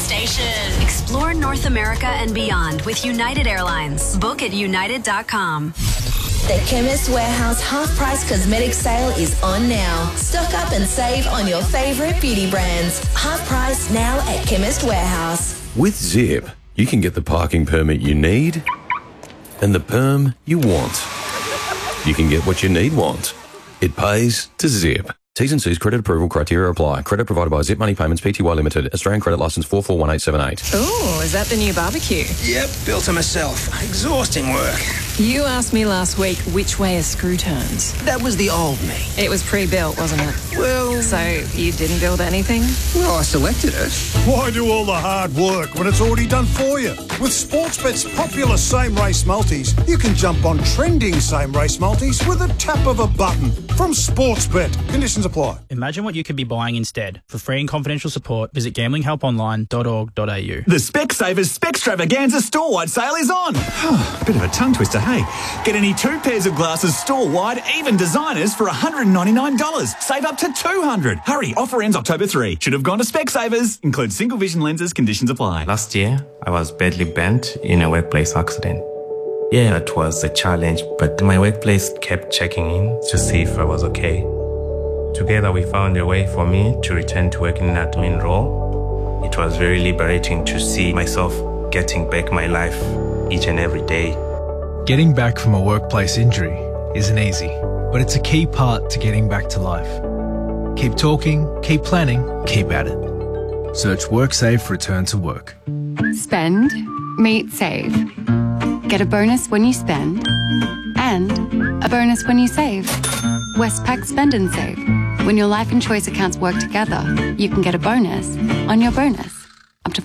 station. Explore North America and beyond with United Airlines. Book at united.com. The Chemist Warehouse half-price cosmetic sale is on now. Stock up and save on your favourite beauty brands. Half price now at Chemist Warehouse. With Zip, you can get the parking permit you need and the perm you want. You can get what you want. It pays to Zip. T's and C's credit approval criteria apply. Credit provided by Zip Money Payments Pty Limited. Australian credit licence 441878. Ooh, is that the new barbecue? Yep, built it myself. Exhausting work. You asked me last week which way a screw turns. That was the old me. It was pre-built, wasn't it? Well... So you didn't build anything? Well, I selected it. Why do all the hard work when it's already done for you? With Sportsbet's popular same-race multis, you can jump on trending same-race multis with a tap of a button. From Sportsbet. Conditions apply. Imagine what you could be buying instead. For free and confidential support, visit gamblinghelponline.org.au. The Specsavers Specstravaganza store-wide sale is on. Bit of a tongue twister, hey? Get any 2 pairs of glasses store-wide, even designers, for $199. Save up to $200. Hurry, offer ends October 3. Should have gone to Specsavers. Includes single vision lenses. Conditions apply. Last year, I was badly bent in a workplace accident. Yeah, it was a challenge, but my workplace kept checking in to see if I was okay. Together, we found a way for me to return to working in an admin role. It was very liberating to see myself getting back my life each and every day. Getting back from a workplace injury isn't easy, but it's a key part to getting back to life. Keep talking, keep planning, keep at it. Search WorkSafe Return to Work. Spend, meet, save. Get a bonus when you spend and a bonus when you save. Westpac Spend and Save. When your life and choice accounts work together, you can get a bonus on your bonus, up to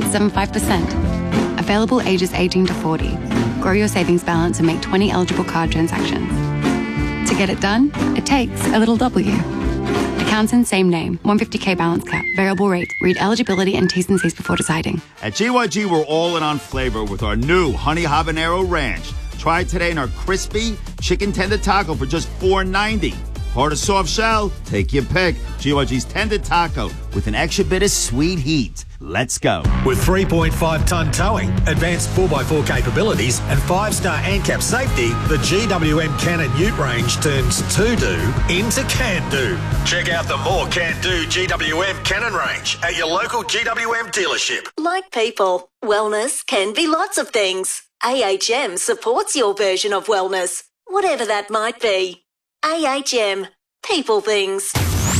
5.75%. Available ages 18 to 40. Grow your savings balance and make 20 eligible card transactions. To get it done, it takes a little W. Accounts in same name, 150k balance cap, variable rate. Read eligibility and T's and C's before deciding. At GYG, we're all in on flavor with our new Honey Habanero Ranch. Try it today in our crispy chicken tender taco for just $4.90. Hard or soft shell, take your pick. GYG's tender taco with an extra bit of sweet heat. Let's go. With 3.5-tonne towing, advanced 4x4 capabilities and 5-star ANCAP safety, the GWM Cannon Ute range turns to-do into can-do. Check out the more can-do GWM Cannon range at your local GWM dealership. Like people, wellness can be lots of things. AHM supports your version of wellness, whatever that might be. AHM. People things.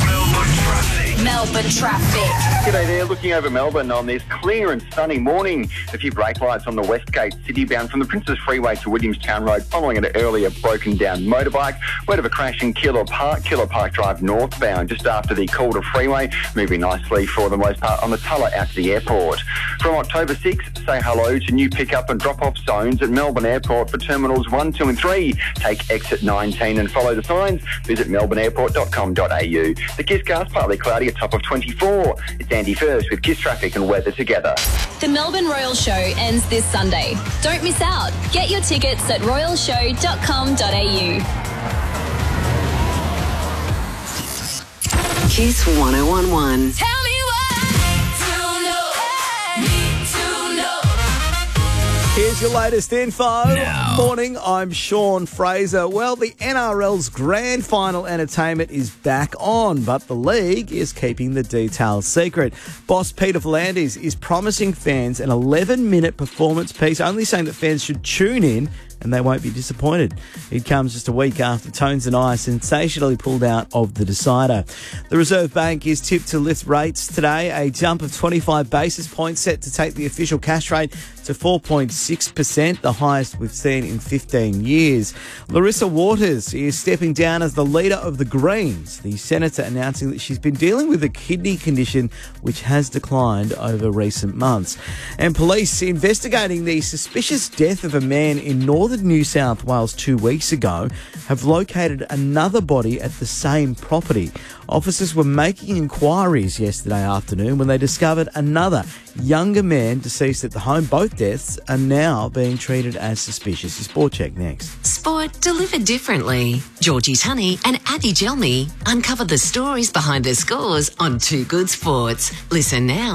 Melbourne traffic. G'day there, looking over Melbourne on this clear and sunny morning. A few brake lights on the West Gate City bound from the Princes Freeway to Williamstown Road following an earlier broken down motorbike. Word of a crash in Keilor Park Drive northbound just after the Calder Freeway, moving nicely for the most part on the Tulla out to the airport. From October 6th, say hello to new pick-up and drop-off zones at Melbourne Airport for Terminals 1, 2 and 3. Take exit 19 and follow the signs. Visit melbourneairport.com.au. The Kisscast, partly cloudy, a top of 24. It's Andy First with Kiss Traffic and weather together. The Melbourne Royal Show ends this Sunday. Don't miss out. Get your tickets at royalshow.com.au. Kiss 1011. Tell me Here's your latest info. Morning, I'm Sean Fraser. Well, the NRL's grand final entertainment is back on, but the league is keeping the details secret. Boss Peter V'landys is promising fans an 11-minute performance piece, only saying that fans should tune in and they won't be disappointed. It comes just a week after Tones and I sensationally pulled out of the decider. The Reserve Bank is tipped to lift rates today, a jump of 25 basis points set to take the official cash rate to 4.6%, the highest we've seen in 15 years. Larissa Waters is stepping down as the leader of the Greens, the senator announcing that she's been dealing with a kidney condition which has declined over recent months. And police investigating the suspicious death of a man in northern New South Wales 2 weeks ago have located another body at the same property. Officers were making inquiries yesterday afternoon when they discovered another younger man deceased at the home. Both deaths are now being treated as suspicious. Your Sport Check next. Sport delivered differently. Georgie Tunney and Abby Gelmy uncover the stories behind the scores on Two Good Sports. Listen now.